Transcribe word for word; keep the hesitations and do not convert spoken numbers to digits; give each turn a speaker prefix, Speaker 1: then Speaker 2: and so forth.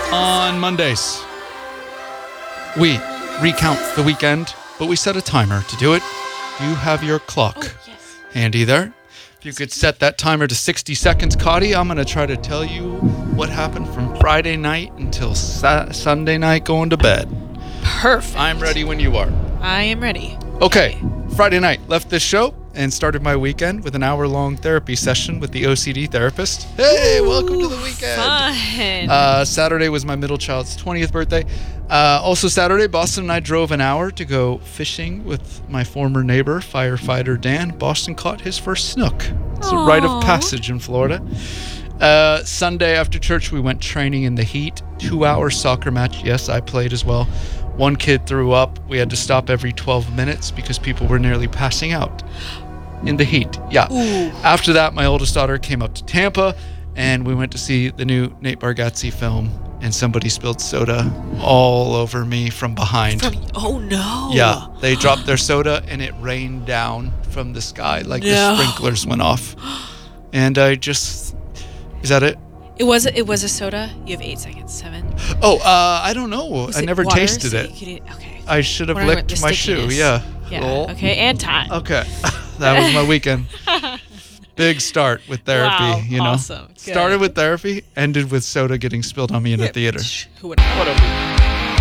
Speaker 1: On Mondays, we recount the weekend, but we set a timer to do it. Do you have your clock
Speaker 2: Oh, yes.
Speaker 1: handy there? If you could set that timer to sixty seconds, Cotty, I'm going to try to tell you what happened from Friday night until sa- Sunday night going to bed.
Speaker 2: Perfect.
Speaker 1: I'm ready when you are.
Speaker 2: I am ready.
Speaker 1: Okay, Friday night, left this show and started my weekend with an hour-long therapy session with the O C D therapist. Hey,
Speaker 2: Ooh,
Speaker 1: welcome to the weekend.
Speaker 2: Fun.
Speaker 1: Uh, Saturday was my middle child's twentieth birthday. Uh, also Saturday, Boston and I drove an hour to go fishing with my former neighbor, firefighter Dan. Boston caught his first snook. It's a rite of
Speaker 2: Aw.
Speaker 1: passage in Florida. Uh, Sunday after church, we went training in the heat. Two-hour soccer match. Yes, I played as well. One kid threw up. We had to stop every twelve minutes because people were nearly passing out in the heat. Yeah.
Speaker 2: Ooh.
Speaker 1: After that, my oldest daughter came up to Tampa, and we went to see the new Nate Bargatze film, and somebody spilled soda all over me from behind.
Speaker 2: From, oh, no.
Speaker 1: Yeah, they dropped their soda, and it rained down from the sky like
Speaker 2: No.
Speaker 1: the sprinklers went off. And I just... Is that it?
Speaker 2: It was a, it was a soda. You have eight seconds. Seven.
Speaker 1: Oh, uh, I don't know.
Speaker 2: Was
Speaker 1: I
Speaker 2: it
Speaker 1: never
Speaker 2: water,
Speaker 1: tasted
Speaker 2: so
Speaker 1: it.
Speaker 2: you could eat- okay.
Speaker 1: I should have
Speaker 2: Wondering what
Speaker 1: licked
Speaker 2: the
Speaker 1: my shoe.
Speaker 2: stickiness.
Speaker 1: Yeah.
Speaker 2: Yeah.
Speaker 1: Oh.
Speaker 2: Okay. And time.
Speaker 1: Okay. That was my weekend. Big start with therapy,
Speaker 2: Wow,
Speaker 1: you know.
Speaker 2: awesome. Good.
Speaker 1: Started with therapy, ended with soda getting spilled on me in a theater.
Speaker 2: Who would have?
Speaker 1: What a weekend.